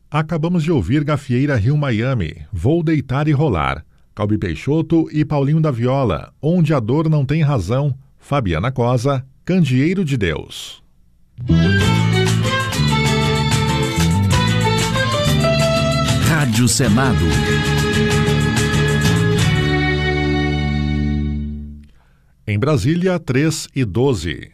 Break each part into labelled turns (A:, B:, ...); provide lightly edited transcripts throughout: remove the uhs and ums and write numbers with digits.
A: Acabamos de ouvir Gafieira Rio Miami, Vou Deitar e Rolar, Calbi Peixoto e Paulinho da Viola, Onde a Dor Não Tem Razão, Fabiana Cosa, Candeeiro de Deus.
B: Rádio Senado.
A: Em Brasília, 3:12.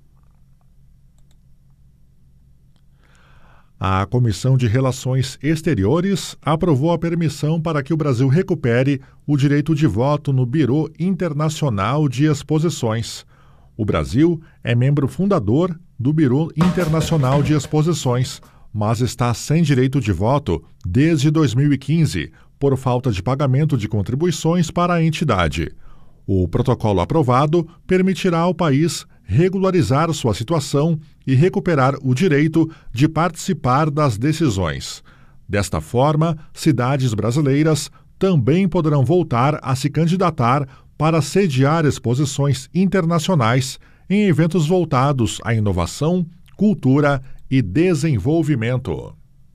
A: A Comissão de Relações Exteriores aprovou a permissão para que o Brasil recupere o direito de voto no Bureau Internacional de Exposições. O Brasil é membro fundador do Bureau Internacional de Exposições, mas está sem direito de voto desde 2015, por falta de pagamento de contribuições para a entidade. O protocolo aprovado permitirá ao país regularizar sua situação e recuperar o direito de participar das decisões. Desta forma, cidades brasileiras também poderão voltar a se candidatar para sediar exposições internacionais em eventos voltados à inovação, cultura e desenvolvimento.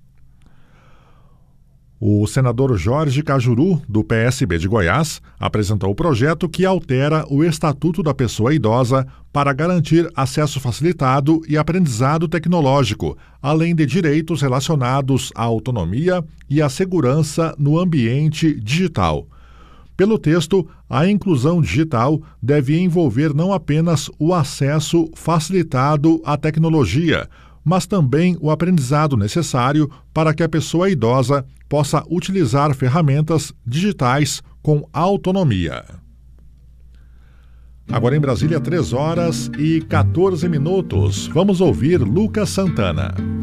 A: O senador Jorge Cajuru, do PSB de Goiás, apresentou o projeto que altera o Estatuto da Pessoa Idosa para garantir acesso facilitado e aprendizado tecnológico, além de direitos relacionados à autonomia e à segurança no ambiente digital. Pelo texto, a inclusão digital deve envolver não apenas o acesso facilitado à tecnologia, mas também o aprendizado necessário para que a pessoa idosa possa utilizar ferramentas digitais com autonomia. Agora em Brasília, 3:14. Vamos ouvir Lucas Santana.